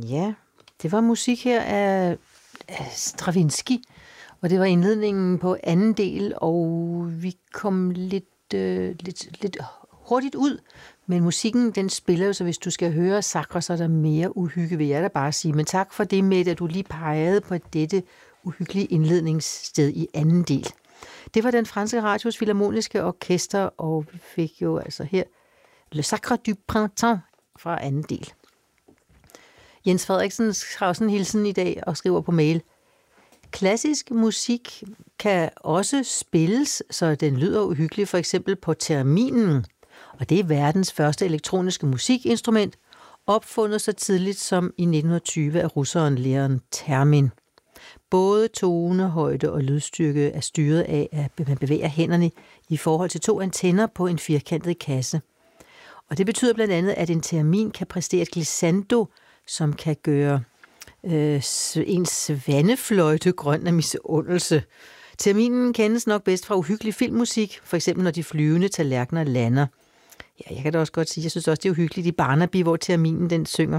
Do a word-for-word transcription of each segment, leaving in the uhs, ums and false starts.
Ja, det var musik her af, af Stravinsky, og det var indledningen på anden del, og vi kom lidt, øh, lidt, lidt hurtigt ud. Men musikken, den spiller jo, så hvis du skal høre Sacre, så er der mere uhygge, vil jeg da bare sige. Men tak for det med, at du lige pegede på dette uhyggelige indledningssted i anden del. Det var den franske radios filharmoniske orkester, og vi fik jo altså her Le Sacre du Printemps fra anden del. Jens Frederiksen har også en hilsen i dag og skriver på mail: klassisk musik kan også spilles, så den lyder uhyggelig, for eksempel på terminen. Og det er verdens første elektroniske musikinstrument, opfundet så tidligt som i nitten tyve af russeren Leon Termin. Både tone, højde og lydstyrke er styret af, at man bevæger hænderne i forhold til to antenner på en firkantet kasse. Og det betyder blandt andet, at en termin kan præstere et glissando, som kan gøre øh, ens svandefløjte grøn af misundelse. Terminen kendes nok bedst fra uhyggelig filmmusik, for eksempel når de flyvende tallerkener lander. Ja, jeg kan da også godt sige, jeg synes også, det er uhyggeligt i Barnaby, hvor terminen den synger.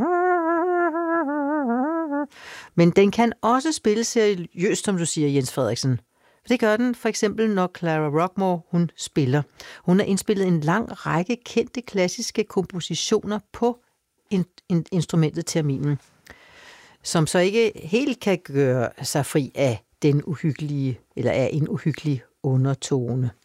Men den kan også spille seriøst, som du siger, Jens Frederiksen. Det gør den for eksempel, når Clara Rockmore hun spiller. Hun har indspillet en lang række kendte klassiske kompositioner på in- in- instrumentet terminen, som så ikke helt kan gøre sig fri af den uhyggelige, eller af en uhyggelig undertone.